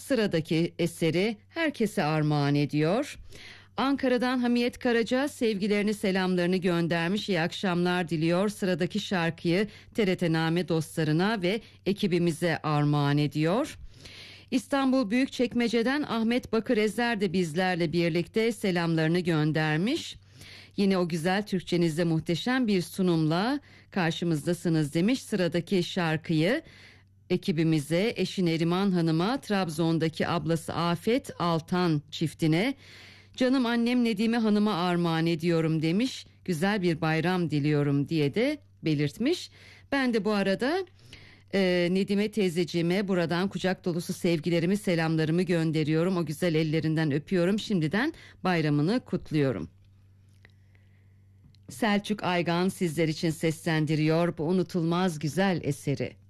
sıradaki eseri herkese armağan ediyor. Ankara'dan Hamiyet Karaca sevgilerini selamlarını göndermiş, iyi akşamlar diliyor. Sıradaki şarkıyı TRT Name dostlarına ve ekibimize armağan ediyor. İstanbul Büyükçekmece'den Ahmet Bakır Ezer de bizlerle birlikte selamlarını göndermiş. Yine o güzel Türkçenizde muhteşem bir sunumla karşımızdasınız demiş. Sıradaki şarkıyı ekibimize, eşi Neriman Hanım'a, Trabzon'daki ablası Afet Altan çiftine, canım annem Nedime Hanım'a armağan ediyorum demiş. Güzel bir bayram diliyorum diye de belirtmiş. Ben de bu arada Nedime teyzeciğime buradan kucak dolusu sevgilerimi, selamlarımı gönderiyorum. O güzel ellerinden öpüyorum. Şimdiden bayramını kutluyorum. Selçuk Aygan sizler için seslendiriyor bu unutulmaz güzel eseri.